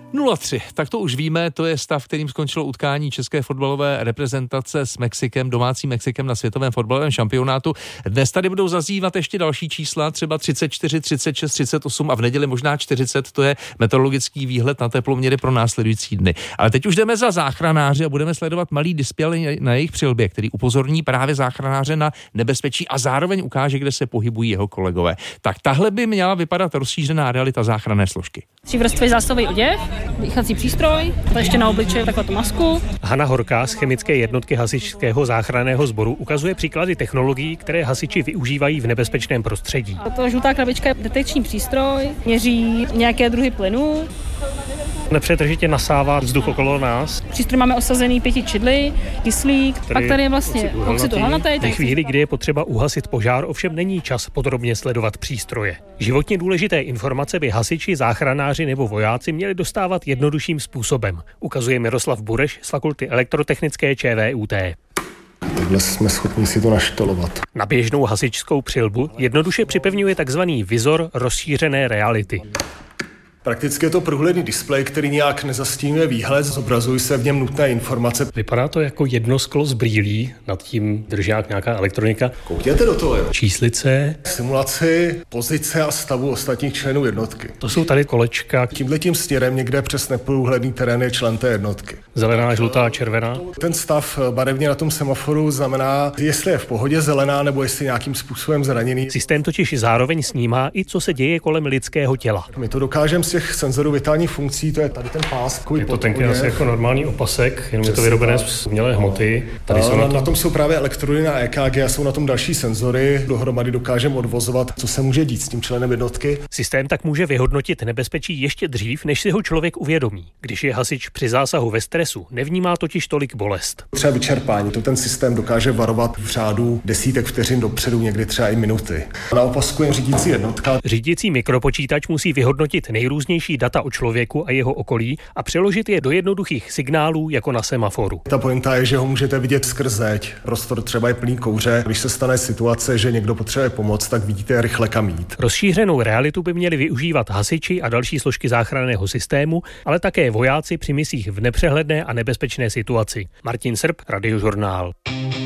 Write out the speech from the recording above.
0-3, tak to už víme, to je stav, kterým skončilo utkání české fotbalové reprezentace s Mexikem, domácím Mexikem na světovém fotbalovém šampionátu. Dnes tady budou zaznívat ještě další čísla, třeba 34, 36, 38 a v neděli možná 40, to je meteorologický výhled na teploměry pro následující dny. Ale teď už jdeme za záchranáři a budeme sledovat malý displej na jejich přilbě, který upozorní právě záchranáře na nebezpečí a zároveň ukáže, kde se pohybují jeho kolegové. Tak tahle by měla vypadat rozšířená realita záchranné složky. 3 vrstvy zásahový oděv, dýchací přístroj, a ještě na obličeji takovou tu masku. Hana Horká z chemické jednotky hasičského záchranného sboru ukazuje příklady technologií, které hasiči využívají v nebezpečném prostředí. Tato žlutá krabička je detekční přístroj, měří nějaké druhy plynů. Nepřetržitě nasává vzduch okolo nás. Přístroj máme osazený 5 čidly, kyslík, pak tady je vlastně oxid uhlanatý. Ve chvíli, kdy je potřeba uhasit požár, ovšem není čas podrobně sledovat přístroje. Životně důležité informace by hasiči, záchranáři nebo vojáci měli dostávat jednodušším způsobem, ukazuje Miroslav Bureš z Fakulty elektrotechnické ČVUT. Takhle jsme schopni si to naštolovat. Na běžnou hasičskou přilbu jednoduše připevňuje takzvaný vizor rozšířené reality. Prakticky je to průhledný displej, který nějak nezastínuje výhled, zobrazují se v něm nutné informace. Vypadá to jako jedno sklo z brýlí, nad tím drží nějaká elektronika. Koukněte do toho. Číslice. Simulaci pozice a stavu ostatních členů jednotky. To jsou tady kolečka. Tímhletím směrem někde přes neprůhledný terén je člen té jednotky. Zelená, žlutá, červená. Ten stav barevně na tom semaforu znamená, jestli je v pohodě zelená nebo jestli nějakým způsobem zraněný. Systém totiž zároveň snímá i co se děje kolem lidského těla. My to dokážeme z těch senzorů vitálních funkcí, to je tady ten pás. Je to tenký asi jako normální opasek, jenom je to vyrobené z umělé hmoty. Tady jsou na tom jsou právě elektrody na EKG a jsou na tom další senzory. Dohromady dokážeme odvozovat, co se může dít s tím členem jednotky. Systém tak může vyhodnotit nebezpečí ještě dřív, než si ho člověk uvědomí. Když je hasič při zásahu ve stresu, nevnímá totiž tolik bolest. Třeba vyčerpání, to ten systém dokáže varovat v řádu desítek vteřin dopředu, někdy třeba i minuty. Na opasku je řídící jednotka. Řídící mikropočítač musí vyhodnotit nejrůznější data o člověku a jeho okolí a přeložit je do jednoduchých signálů jako na semaforu. Ta pointa je, že ho můžete vidět skrz zeď. Prostor třeba je plný kouře. Když se stane situace, že někdo potřebuje pomoc, tak vidíte rychle kam jít. Rozšířenou realitu by měli využívat hasiči a další složky záchranného systému, ale také vojáci při misích v nepřehledné a nebezpečné situaci. Martin Srb, Radiožurnál.